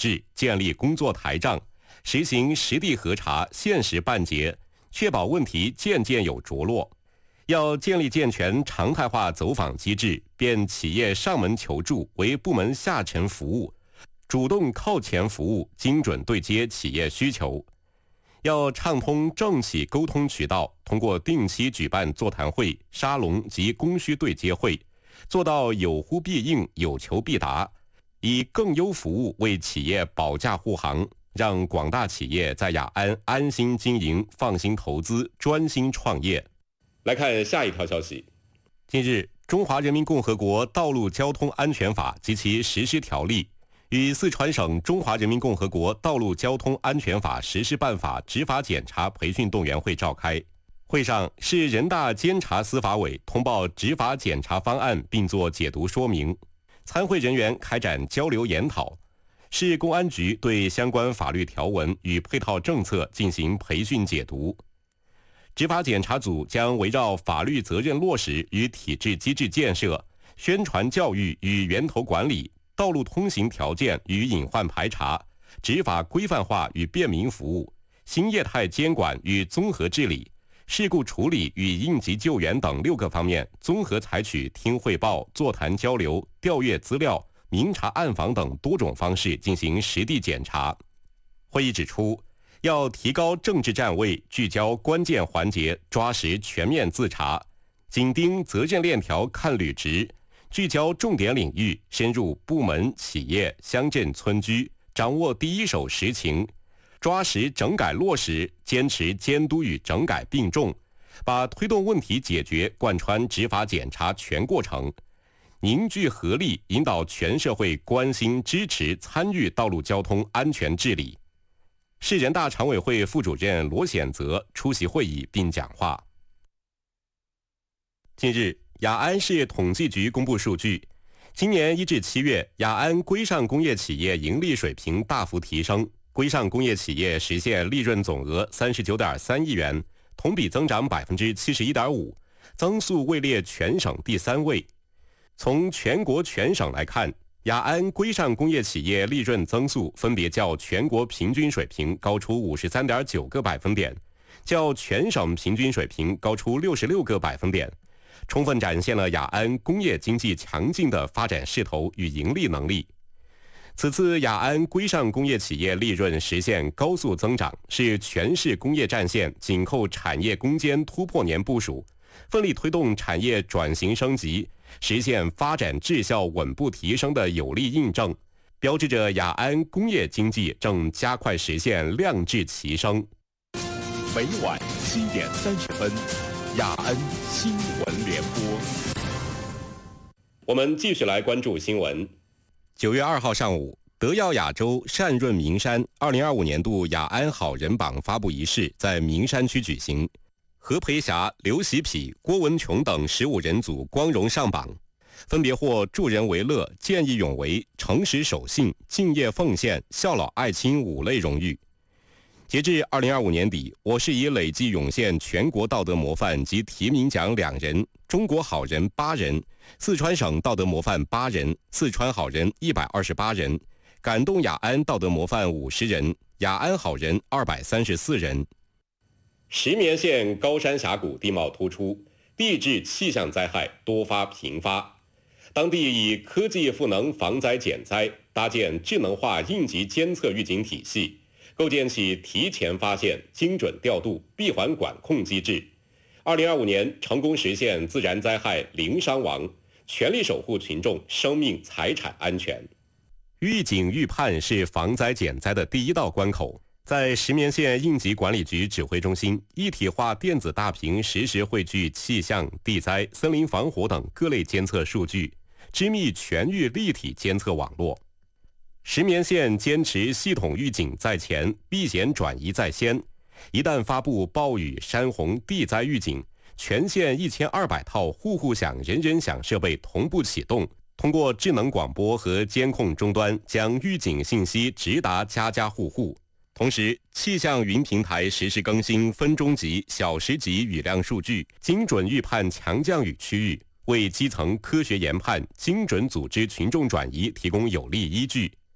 制，建立工作台账，实行实地核查、限时办结，确保问题件件有着落。要建立健全常态化走访机制，变企业上门求助为部门下沉服务，主动靠前服务，精准对接企业需求。要畅通政企沟通渠道，通过定期举办座谈会、沙龙及供需对接会，做到有呼必应、有求必答，以更优服务为企业保驾护航，让广大企业在雅安安心经营、放心投资、专心创业。来看下一条消息。近日，《中华人民共和国道路交通安全法》及其实施条例与四川省中华人民共和国道路交通安全法实施办法执法检查培训动员会召开。会上，市人大监察司法委通报执法检查方案并作解读说明，参会人员开展交流研讨。市公安局对相关法律条文与配套政策进行培训解读。执法检查组将围绕法律责任落实与体制机制建设、宣传教育与源头管理、道路通行条件与隐患排查、执法规范化与便民服务、新业态监管与综合治理、事故处理与应急救援等6个方面，综合采取听汇报、座谈交流、调阅资料、明察暗访等多种方式进行实地检查。会议指出，要提高政治站位，聚焦关键环节，抓实全面自查，紧盯责任链条看履职，聚焦重点领域，深入部门、企业、乡镇、村居，掌握第一手实情，抓实整改落实，坚持监督与整改并重，把推动问题解决贯穿执法检查全过程，凝聚合力，引导全社会关心、支持、参与道路交通安全治理。市人大常委会副主任罗显泽出席会议并讲话。近日，雅安市统计局公布数据，今年1至7月，雅安规上工业企业盈利水平大幅提升，规上工业企业实现利润总额39.3亿元，同比增长71.5%，增速位列全省第3位。从全国全省来看，雅安规上工业企业利润增速分别较全国平均水平高出53.9个百分点，较全省平均水平高出66个百分点，充分展现了雅安工业经济强劲的发展势头与盈利能力。此次雅安规上工业企业利润实现高速增长，是全市工业战线紧扣产业攻坚突破年部署，奋力推动产业转型升级，实现发展质效稳步提升的有力印证，标志着雅安工业经济正加快实现量质齐升。 每晚7点30分，雅安新闻联播。 我们继续来关注新闻。9月2号上午，德耀亚洲善润名山2025年度雅安好人榜发布仪式在名山区举行。何培霞、刘喜匹、郭文琼等15人组光荣上榜，分别获助人为乐、见义勇为、诚实守信、敬业奉献、孝老爱亲5类荣誉。截至2025年底，我市已累计涌现全国道德模范及提名奖2人，中国好人8人，四川省道德模范8人，四川好人128人，感动雅安道德模范50人，雅安好人234人。石棉县高山峡谷地貌突出，地质气象灾害多发频发，当地以科技赋能防灾减灾，搭建智能化应急监测预警体系，构建起提前发现、精准调度、闭环管控机制。2025年成功实现自然灾害零伤亡，全力守护群众生命财产安全。预警预判是防灾减灾的第一道关口。在石棉县应急管理局指挥中心，一体化电子大屏实时汇聚气象、地灾、森林防火等各类监测数据，织密全域立体监测网络。石棉县坚持系统预警在前，避险转移在先。一旦发布暴雨、山洪、地灾预警，全县1200套户户响、人人响设备同步启动，通过智能广播和监控终端将预警信息直达家家户户。同时，气象云平台实时更新分钟级、小时级雨量数据，精准预判强降雨区域，为基层科学研判、精准组织群众转移提供有力依据。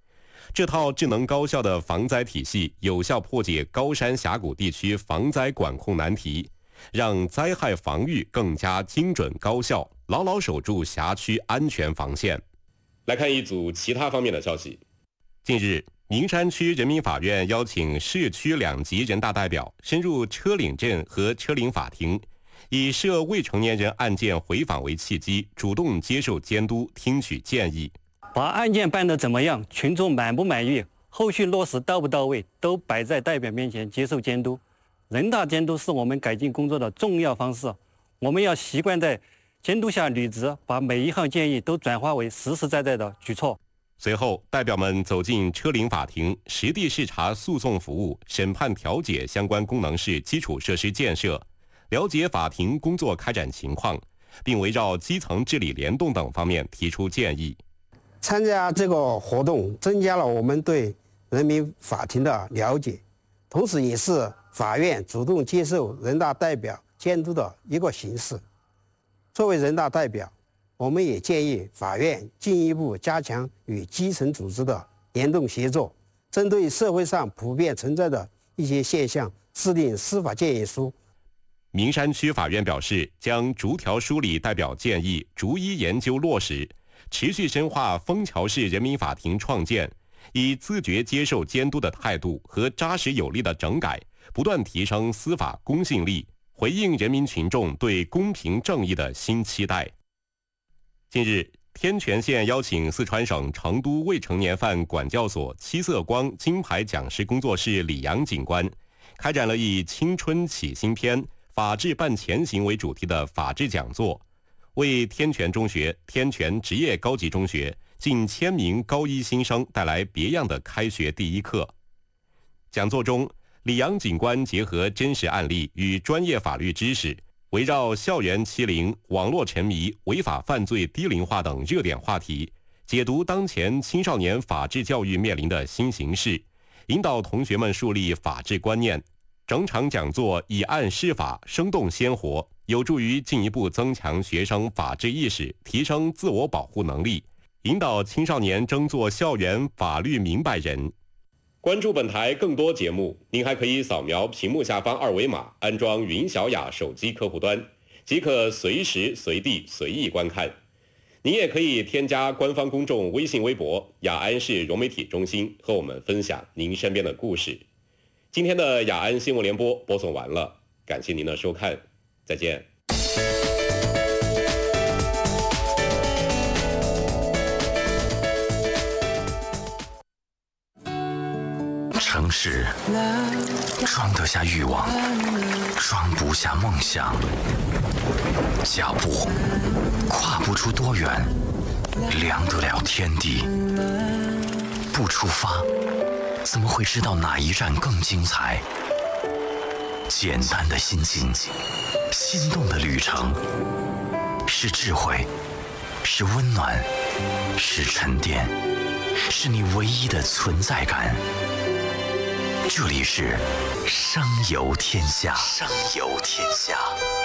这套智能高效的防灾体系，有效破解高山峡谷地区防灾管控难题，让灾害防御更加精准高效，牢牢守住辖区安全防线。来看一组其他方面的消息。近日，名山区人民法院邀请市区2级人大代表深入车岭镇和车岭法庭，以涉未成年人案件回访为契机，主动接受监督，听取建议。 把案件办得怎么样，群众满不满意，后续落实到不到位，都摆在代表面前接受监督。人大监督是我们改进工作的重要方式，我们要习惯在监督下履职，把每一项建议都转化为实实在在的举措。 随后，代表们走进车岭法庭，实地视察诉讼服务、审判调解相关功能室基础设施建设，了解法庭工作开展情况，并围绕基层治理联动等方面提出建议。 参加这个活动，增加了我们对人民法庭的了解，同时也是法院主动接受人大代表监督的一个形式。作为人大代表，我们也建议法院进一步加强与基层组织的联动协作，针对社会上普遍存在的一些现象，制定司法建议书。 名山区法院表示，将逐条梳理代表建议，逐一研究落实，持续深化枫桥市人民法庭创建，以自觉接受监督的态度和扎实有力的整改，不断提升司法公信力，回应人民群众对公平正义的新期待。近日，天全县邀请四川省成都未成年犯管教所七色光金牌讲师工作室李阳警官，开展了以青春启新篇、法治办前行为主题的法治讲座，为天全中学、天全职业高级中学近1000名高一新生带来别样的开学第一课。讲座中，李阳警官结合真实案例与专业法律知识，围绕校园欺凌、网络沉迷、违法犯罪低龄化等热点话题，解读当前青少年法治教育面临的新形势，引导同学们树立法治观念。整场讲座以案释法，生动鲜活，有助于进一步增强学生法治意识，提升自我保护能力，引导青少年争做校园法律明白人。关注本台更多节目，您还可以扫描屏幕下方2维码，安装云小雅手机客户端，即可随时随地随意观看。您也可以添加官方公众微信微博雅安市融媒体中心，和我们分享您身边的故事。今天的雅安新闻联播播送完了，感谢您的收看，再见。 城市装得下欲望，装不下梦想。脚步跨不出多远，量得了天地。不出发，怎么会知道哪一站更精彩？简单的心境，心动的旅程，是智慧，是温暖，是沉淀，是你唯一的存在感。这里是声游天下，声游天下。